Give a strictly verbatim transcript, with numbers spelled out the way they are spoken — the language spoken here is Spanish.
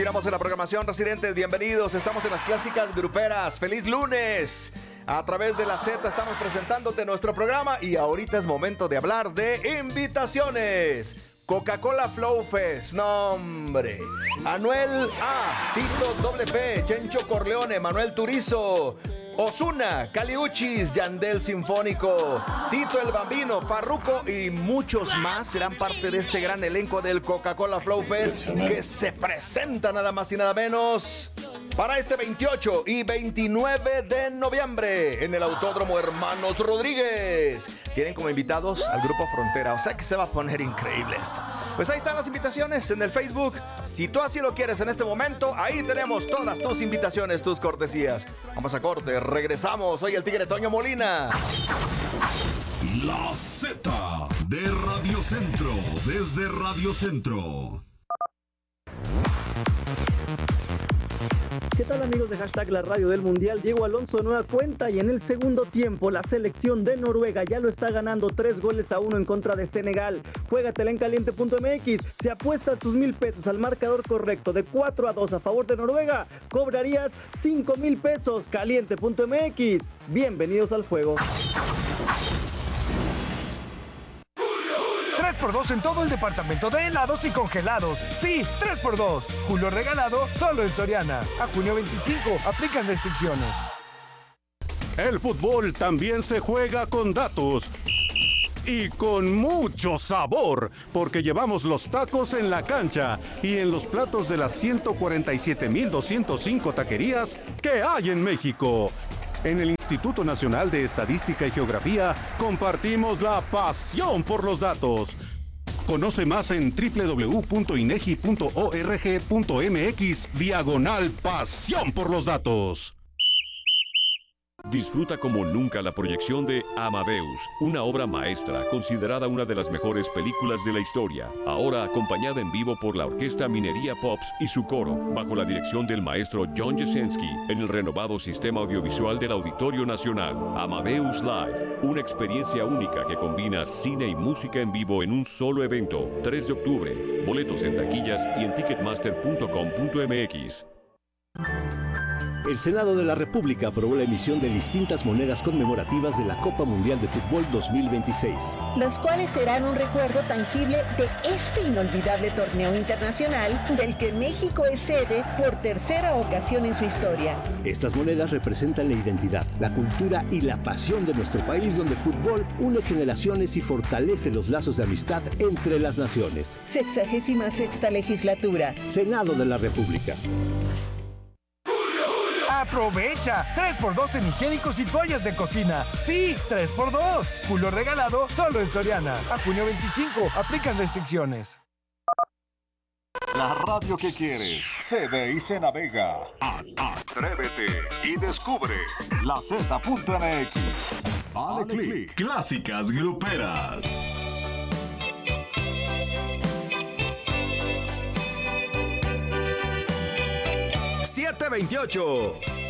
Continuamos en la programación, residentes, bienvenidos. Estamos en las clásicas gruperas. ¡Feliz lunes! A través de la Z estamos presentándote nuestro programa y ahorita es momento de hablar de invitaciones. Coca-Cola Flow Fest, no hombre. Anuel A, Tito Doble P, Chencho Corleone, Manuel Turizo, Ozuna, Caliuchis, Yandel Sinfónico, Tito el Bambino, Farruko y muchos más serán parte de este gran elenco del Coca-Cola Flow Fest que se presenta nada más y nada menos para este veintiocho y veintinueve de noviembre en el Autódromo Hermanos Rodríguez. Tienen como invitados al Grupo Frontera, o sea que se va a poner increíble esto. Pues ahí están las invitaciones en el Facebook. Si tú así lo quieres en este momento, ahí tenemos todas tus invitaciones, tus cortesías. Vamos a corte, regresamos. Soy el Tigre Toño Molina. La Z de Radio Centro, desde Radio Centro. ¿Qué tal, amigos de Hashtag La Radio del Mundial? Diego Alonso de nueva cuenta y en el segundo tiempo la selección de Noruega ya lo está ganando tres goles a uno en contra de Senegal. Juégatela en caliente punto m x. Si apuestas tus mil pesos al marcador correcto de cuatro a dos a favor de Noruega, cobrarías cinco mil pesos. caliente punto m x. Bienvenidos al juego. tres por dos en todo el departamento de helados y congelados. Sí, tres por dos. Julio regalado solo en Soriana. A junio veinticinco, aplican restricciones. El fútbol también se juega con datos. Y con mucho sabor, porque llevamos los tacos en la cancha y en los platos de las ciento cuarenta y siete mil doscientas cinco taquerías que hay en México. En el Instituto Nacional de Estadística y Geografía compartimos la pasión por los datos. Conoce más en doble u doble u doble u punto inegi punto org punto m x diagonal pasión por los datos. Disfruta como nunca la proyección de Amadeus, una obra maestra considerada una de las mejores películas de la historia, ahora acompañada en vivo por la Orquesta Minería Pops y su coro, bajo la dirección del maestro John Jasenski, en el renovado sistema audiovisual del Auditorio Nacional. Amadeus Live, una experiencia única que combina cine y música en vivo en un solo evento. tres de octubre, boletos en taquillas y en ticketmaster punto com punto m x. El Senado de la República aprobó la emisión de distintas monedas conmemorativas de la Copa Mundial de Fútbol dos mil veintiséis. Las cuales serán un recuerdo tangible de este inolvidable torneo internacional del que México es sede por tercera ocasión en su historia. Estas monedas representan la identidad, la cultura y la pasión de nuestro país, donde el fútbol une generaciones y fortalece los lazos de amistad entre las naciones. Sexagésima sexta legislatura. Senado de la República. ¡Aprovecha! tres por dos en higiénicos y toallas de cocina. Sí, tres por dos. Julio regalado solo en Soriana. A junio veinticinco, aplican restricciones. La radio que quieres se ve y se navega. Atrévete y descubre la Z punto m x. Dale click. Clásicas gruperas. siete veintiocho.